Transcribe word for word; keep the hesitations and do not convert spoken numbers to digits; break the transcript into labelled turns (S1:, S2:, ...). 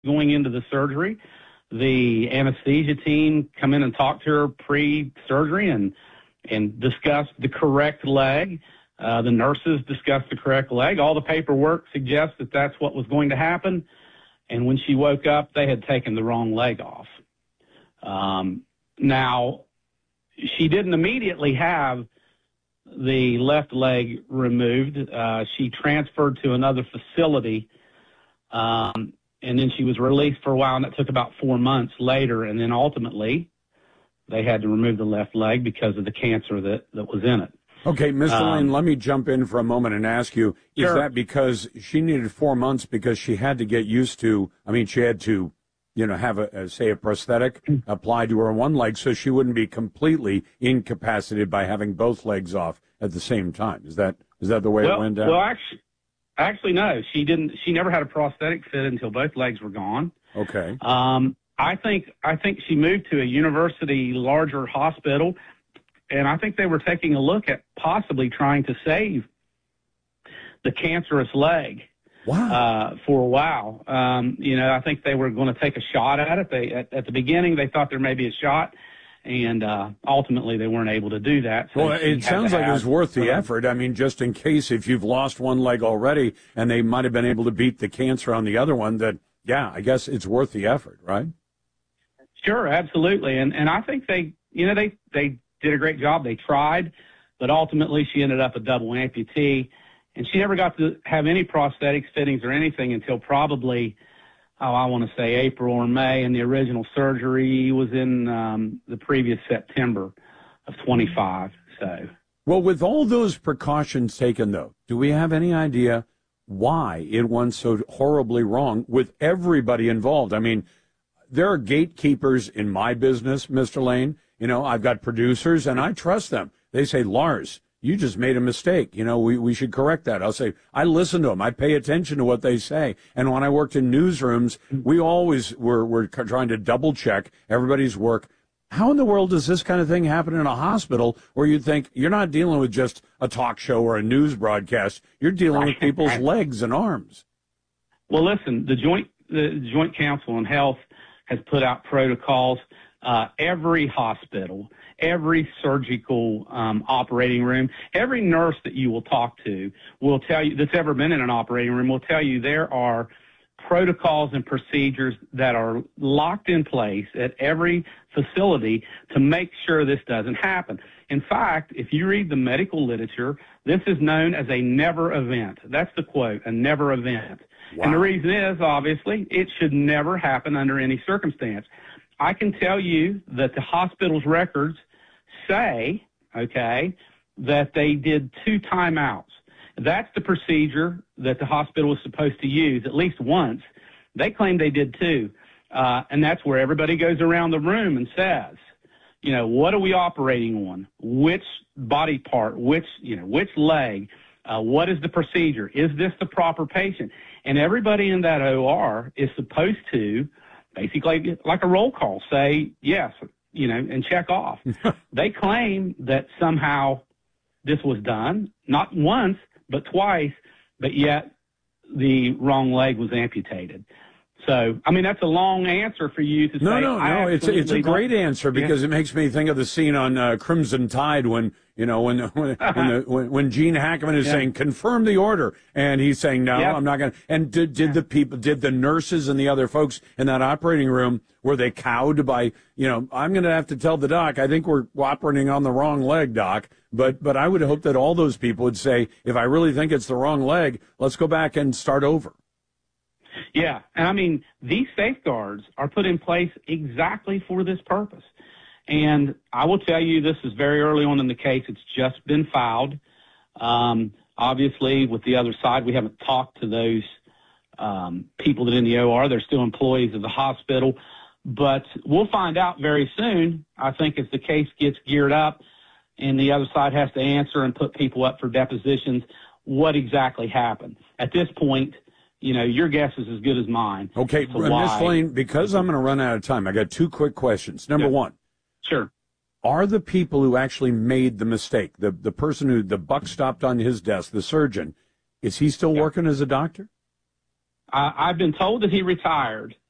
S1: going into the surgery. The anesthesia team come in and talk to her pre-surgery and and discuss the correct leg. Uh, the nurses discussed the correct leg. All the paperwork suggests that that's what was going to happen. And when she woke up, they had taken the wrong leg off. Um, now, she didn't immediately have the left leg removed. Uh, she transferred to another facility, um, and then she was released for a while, and it took about four months later. And then ultimately, they had to remove the left leg because of the cancer that, that was in it.
S2: Okay, Mister
S1: Um,
S2: Lane, let me jump in for a moment and ask you, is
S1: Sure.
S2: that because she needed four months because she had to get used to, I mean, she had to, you know, have, a, a say, a prosthetic applied to her one leg so she wouldn't be completely incapacitated by having both legs off at the same time? Is that is that the way
S1: well,
S2: it went down?
S1: Well, actually, actually, no. She didn't. She never had a prosthetic fit until both legs were gone.
S2: Okay.
S1: Um, I think I think she moved to a university larger hospital, and I think they were taking a look at possibly trying to save the cancerous leg.
S2: Wow.
S1: Uh, for a while. Um, you know, I think they were going to take a shot at it. They at, at the beginning they thought there may be a shot, and uh, ultimately they weren't able to do that. So
S2: well, it sounds like it was worth the effort. I mean, just in case if you've lost one leg already and they might have been able to beat the cancer on the other one, that, yeah, I guess it's worth the effort, right?
S1: Sure, absolutely. And and I think they, you know, they, they did a great job. They tried, but ultimately she ended up a double amputee. And she never got to have any prosthetics, fittings, or anything until probably, oh, I want to say April or May. And the original surgery was in um, the previous September of twenty-five. So,
S2: well, with all those precautions taken, though, do we have any idea why it went so horribly wrong with everybody involved? I mean, there are gatekeepers in my business, Mister Lane. You know, I've got producers, and I trust them. They say, Lars, you just made a mistake. You know, we, we should correct that. I'll say, I listen to them. I pay attention to what they say. And when I worked in newsrooms, we always were, were trying to double check everybody's work. How in the world does this kind of thing happen in a hospital where you think you're not dealing with just a talk show or a news broadcast? You're dealing with people's legs and arms.
S1: Well, listen, the Joint, the Joint Council on Health has put out protocols. Uh, every hospital, every surgical um, operating room, every nurse that you will talk to will tell you, that's ever been in an operating room, will tell you there are protocols and procedures that are locked in place at every facility to make sure this doesn't happen. In fact, if you read the medical literature, this is known as a never event. That's the quote, a never event. Wow. And the reason is, obviously, it should never happen under any circumstance. I can tell you that the hospital's records say, okay, that they did two timeouts. That's the procedure that the hospital was supposed to use at least once. They claim they did two. Uh, and that's where everybody goes around the room and says, you know, what are we operating on? Which body part? Which, you know, which leg? Uh, what is the procedure? Is this the proper patient? And everybody in that O R is supposed to basically, like a roll call, say yes, you know, and check off. They claim that somehow this was done, not once, but twice, but yet the wrong leg was amputated. So, I mean, that's a long answer for you to
S2: no,
S1: say.
S2: No, no, no. It's, it's a great answer because yeah. It makes me think of the scene on uh, Crimson Tide when, you know, when when, when, the, when, when Gene Hackman is yeah. saying, confirm the order. And he's saying, no, yeah. I'm not going to. And did, did the people, did the nurses and the other folks in that operating room, were they cowed by, you know, I'm going to have to tell the doc, I think we're operating on the wrong leg, doc. But, but I would hope that all those people would say, if I really think it's the wrong leg, let's go back and start over.
S1: Yeah, and I mean, these safeguards are put in place exactly for this purpose. And I will tell you, this is very early on in the case. It's just been filed. Um, obviously, with the other side, we haven't talked to those um, people that are in the O R. They're still employees of the hospital. But we'll find out very soon, I think, as the case gets geared up and the other side has to answer and put people up for depositions, what exactly happened. At this point, you know, your guess is as good as mine.
S2: Okay, Miz Lane, because I'm going to run out of time, I got two quick questions. Number yeah. one.
S1: Sure.
S2: Are the people who actually made the mistake, the, the person who the buck stopped on his desk, the surgeon, is he still yeah. working as a doctor?
S1: Uh, I've been told that he retired.